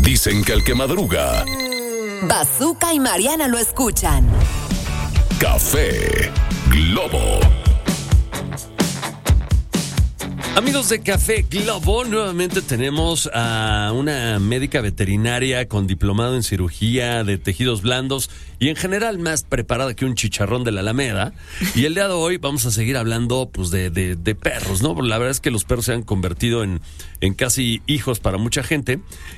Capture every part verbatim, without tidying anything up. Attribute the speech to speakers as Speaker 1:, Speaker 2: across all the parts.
Speaker 1: Dicen que el que madruga,
Speaker 2: Bazooka y Mariana lo escuchan.
Speaker 1: Café Globo.
Speaker 3: Amigos de Café Globo, nuevamente tenemos a una médica veterinaria con diplomado en cirugía de tejidos blandos y en general más preparada que un chicharrón de la Alameda. Y el día de hoy vamos a seguir hablando pues de, de, de perros, ¿no? La verdad es que los perros se han convertido en, en casi hijos para mucha gente.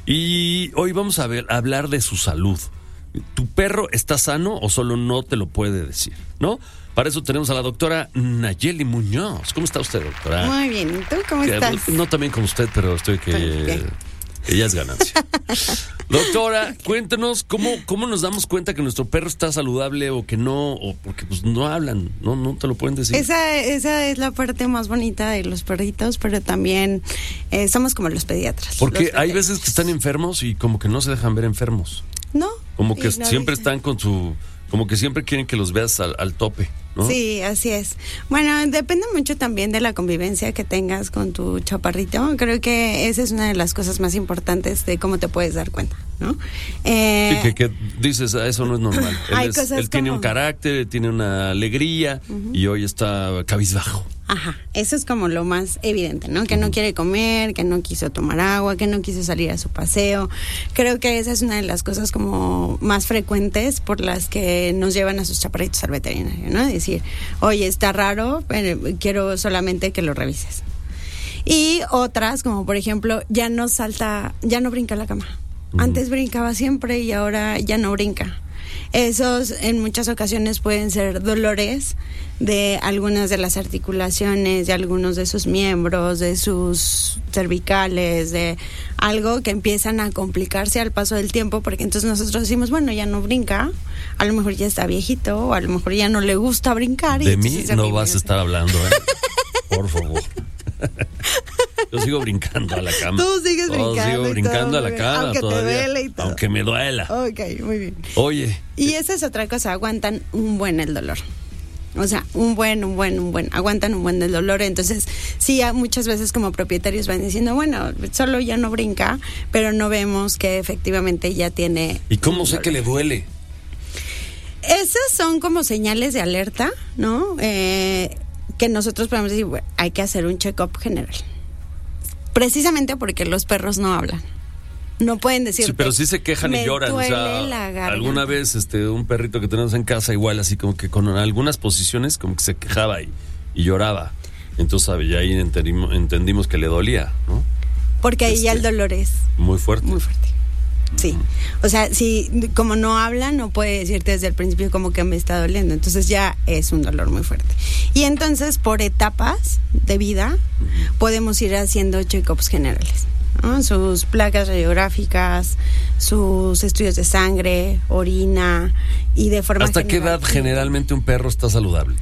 Speaker 3: Y hoy vamos a, ver, a hablar de su salud. ¿Tu perro está sano o solo no te lo puede decir, no? Para eso tenemos a la doctora Nayeli Muñoz. ¿Cómo está usted, doctora?
Speaker 4: Muy bien. ¿Y tú cómo
Speaker 3: que,
Speaker 4: estás?
Speaker 3: No tan bien como usted, pero estoy que, que ya es ganancia. Doctora, cuéntanos cómo, cómo nos damos cuenta que nuestro perro está saludable o que no, o porque pues no hablan, no, no te lo pueden decir.
Speaker 4: Esa, esa es la parte más bonita de los perritos, pero también eh, somos como los pediatras.
Speaker 3: Porque
Speaker 4: los
Speaker 3: hay veces que están enfermos y como que no se dejan ver enfermos.
Speaker 4: No.
Speaker 3: Como que
Speaker 4: no
Speaker 3: siempre
Speaker 4: dicen.
Speaker 3: están con su... Como que siempre quieren que los veas al, al tope, ¿no?
Speaker 4: Sí, así es. Bueno, depende mucho también de la convivencia que tengas con tu chaparrito. Creo que esa es una de las cosas más importantes de cómo te puedes dar cuenta, ¿no? Eh,
Speaker 3: Sí, que, que dices, ah, eso no es normal. Él,
Speaker 4: hay
Speaker 3: es-
Speaker 4: cosas
Speaker 3: él tiene
Speaker 4: como-
Speaker 3: un carácter, tiene una alegría y hoy está cabizbajo.
Speaker 4: Ajá, eso es como lo más evidente, ¿no? Que no quiere comer, que no quiso tomar agua, que no quiso salir a su paseo. Creo que esa es una de las cosas como más frecuentes por las que nos llevan a sus chaparritos al veterinario, ¿no? Decir, oye, está raro, pero quiero solamente que lo revises. Y otras, como por ejemplo, ya no salta, ya no brinca a la cama. Antes brincaba siempre y ahora ya no brinca. Esos en muchas ocasiones pueden ser dolores de algunas de las articulaciones, de algunos de sus miembros, de sus cervicales, de algo que empiezan a complicarse al paso del tiempo, porque entonces nosotros decimos, bueno, ya no brinca, a lo mejor ya está viejito, o a lo mejor ya no le gusta brincar. Y
Speaker 3: De mí
Speaker 4: entonces se
Speaker 3: no
Speaker 4: vive
Speaker 3: vas a
Speaker 4: así.
Speaker 3: estar hablando, ¿eh? Por favor. Yo sigo brincando a la cama.
Speaker 4: Tú sigues
Speaker 3: Yo
Speaker 4: brincando
Speaker 3: sigo
Speaker 4: y
Speaker 3: brincando
Speaker 4: todo,
Speaker 3: a la
Speaker 4: muy bien.
Speaker 3: cama
Speaker 4: Aunque te
Speaker 3: todavía.
Speaker 4: duele y todo.
Speaker 3: Aunque me duela.
Speaker 4: Ok, muy bien.
Speaker 3: Oye,
Speaker 4: Y esa es otra cosa, aguantan un buen el dolor. O sea, un buen, un buen, un buen, aguantan un buen el dolor. Entonces, sí, a- muchas veces como propietarios van diciendo, bueno, solo ya no brinca, pero no vemos que efectivamente ya tiene...
Speaker 3: ¿y cómo
Speaker 4: un
Speaker 3: sé que
Speaker 4: dolor.
Speaker 3: le duele?
Speaker 4: Esas son como señales de alerta, ¿no? Eh, que nosotros podemos decir, bueno, hay que hacer un check-up general. Precisamente porque los perros no hablan. No pueden decir.
Speaker 3: Sí, pero sí se quejan y lloran. O sea, alguna vez este un perrito que tenemos en casa igual así como que con algunas posiciones como que se quejaba y, y lloraba. Entonces, ¿sabe? Ya ahí entendimos, entendimos que le dolía, ¿no?
Speaker 4: Porque ahí ya el
Speaker 3: Este,
Speaker 4: dolor es
Speaker 3: Muy fuerte.
Speaker 4: muy fuerte. Sí. O sea, si como no habla, no puede decirte desde el principio como que me está doliendo. Entonces ya es un dolor muy fuerte. Y entonces, por etapas de vida, podemos ir haciendo check-ups generales, ¿no? Sus placas radiográficas, sus estudios de sangre, orina y de forma
Speaker 3: ¿Hasta qué
Speaker 4: general-
Speaker 3: edad generalmente un perro está saludable?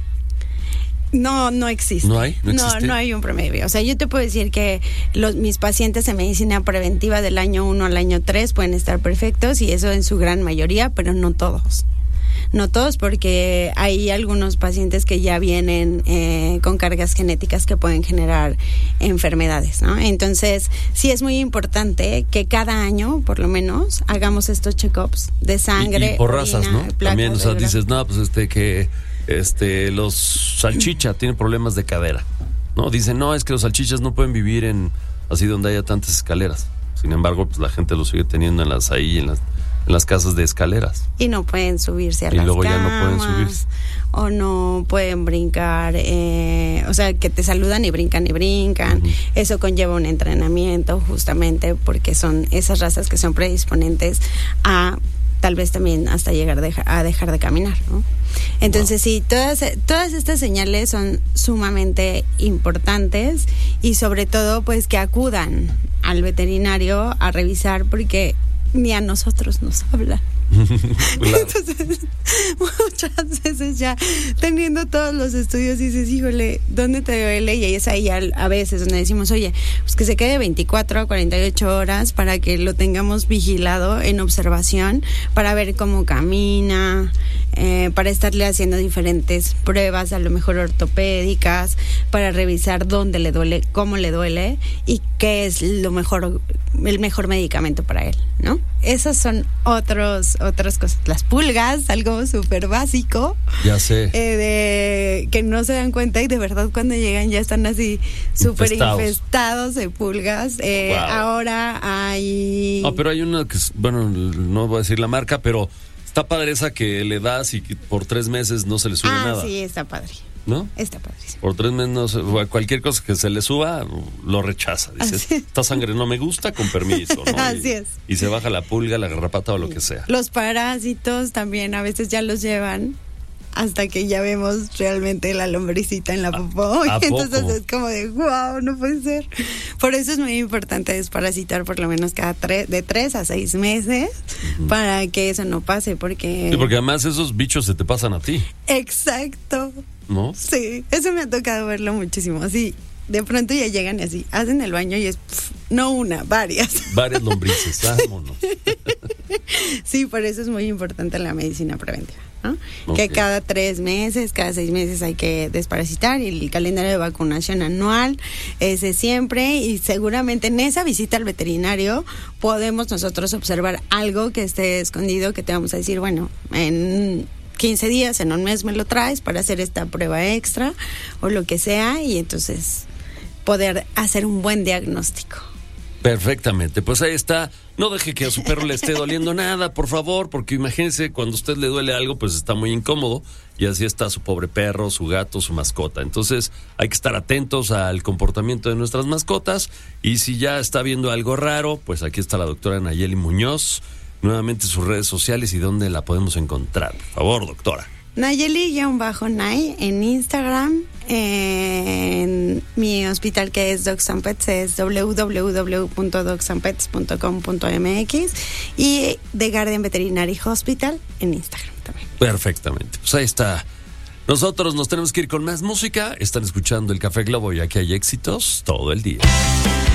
Speaker 4: No, no existe.
Speaker 3: ¿No hay? ¿No existe?
Speaker 4: no hay un promedio. O sea, yo te puedo decir que los, mis pacientes en medicina preventiva del año uno al año tres pueden estar perfectos y eso en su gran mayoría, pero no todos. No todos, porque hay algunos pacientes que ya vienen eh, con cargas genéticas que pueden generar enfermedades, ¿no? Entonces, sí es muy importante que cada año, por lo menos, hagamos estos check-ups de sangre,
Speaker 3: Y, y por
Speaker 4: orina,
Speaker 3: razas, ¿no?
Speaker 4: placas
Speaker 3: También, o sea,
Speaker 4: radiográficas.
Speaker 3: dices, no, pues este que este los salchicha tienen problemas de cadera, ¿no? Dicen, no, es que los salchichas no pueden vivir en así donde haya tantas escaleras. Sin embargo, pues la gente lo sigue teniendo en las ahí, en las, en las casas de escaleras.
Speaker 4: Y no pueden subirse a
Speaker 3: Y
Speaker 4: las
Speaker 3: luego ya no pueden
Speaker 4: camas,
Speaker 3: subirse.
Speaker 4: o no pueden brincar, eh, o sea, que te saludan y brincan y brincan.
Speaker 3: Ujú.
Speaker 4: Eso conlleva un entrenamiento justamente porque son esas razas que son predisponentes a tal vez también hasta llegar deja- a dejar de caminar, ¿no? Entonces sí, todas, todas estas señales son sumamente importantes y sobre todo pues que acudan al veterinario a revisar porque ni a nosotros nos hablan.
Speaker 3: Claro.
Speaker 4: Entonces, muchas veces ya teniendo todos los estudios dices, híjole, ¿dónde te duele? Y es ahí al- a veces donde decimos, oye, pues que se quede veinticuatro a cuarenta y ocho horas para que lo tengamos vigilado en observación, para ver cómo camina, eh, para estarle haciendo diferentes pruebas, a lo mejor ortopédicas, para revisar dónde le duele, cómo le duele y qué es lo mejor, el mejor medicamento para él, ¿no? Esas son otros, otras cosas. Las pulgas, algo súper básico,
Speaker 3: Ya sé.
Speaker 4: eh, de que no se dan cuenta y de verdad cuando llegan ya están así súper
Speaker 3: Infestados.
Speaker 4: infestados de pulgas. Eh,
Speaker 3: Wow.
Speaker 4: Ahora hay...
Speaker 3: No, pero hay una que, es- bueno, no voy a decir la marca, pero está padre esa que le das y que por tres meses no se le sube
Speaker 4: ah,
Speaker 3: nada.
Speaker 4: sí, está padre.
Speaker 3: ¿No?
Speaker 4: Está padrísimo.
Speaker 3: Por tres meses, no se- cualquier cosa que se le suba, lo rechaza. Dice,
Speaker 4: Así es.
Speaker 3: esta sangre no me gusta, con permiso, ¿no?
Speaker 4: Así
Speaker 3: y,
Speaker 4: es.
Speaker 3: Y se baja la pulga, la garrapata o lo que sea.
Speaker 4: Los parásitos también a veces ya los llevan hasta que ya vemos realmente la lombricita en la popó.
Speaker 3: ¿a
Speaker 4: Y entonces
Speaker 3: poco?
Speaker 4: es como de, wow, no puede ser. Por eso es muy importante desparasitar por lo menos cada tres, de tres a seis meses para que eso no pase, porque...
Speaker 3: Sí, porque además esos bichos se te pasan a ti,
Speaker 4: Exacto.
Speaker 3: ¿no?
Speaker 4: Sí, eso me ha tocado verlo muchísimo. Así, de pronto ya llegan y así, hacen el baño y es, pf, no una, varias.
Speaker 3: Varias lombrices, vámonos.
Speaker 4: Sí, por eso es muy importante la medicina preventiva, ¿no?
Speaker 3: Ok.
Speaker 4: Que cada tres meses, cada seis meses hay que desparasitar y el calendario de vacunación anual es de siempre y seguramente en esa visita al veterinario podemos nosotros observar algo que esté escondido que te vamos a decir, bueno, en quince días, en un mes me lo traes para hacer esta prueba extra o lo que sea y entonces poder hacer un buen diagnóstico.
Speaker 3: Perfectamente, pues ahí está. No deje que a su perro le esté doliendo nada, por favor, porque imagínese cuando a usted le duele algo, pues está muy incómodo y así está su pobre perro, su gato, su mascota. Entonces hay que estar atentos al comportamiento de nuestras mascotas y si ya está viendo algo raro, pues aquí está la doctora Nayeli Muñoz, nuevamente sus redes sociales y dónde la podemos encontrar. Por favor, doctora.
Speaker 4: Nayeli-Nay en Instagram, en mi hospital que es Dogs and Pets es w w w punto dogs and pets punto com punto m x y The Guardian Veterinary Hospital en Instagram también.
Speaker 3: Perfectamente, pues ahí está. Nosotros nos tenemos que ir con más música. Están escuchando el Café Globo y aquí hay éxitos todo el día.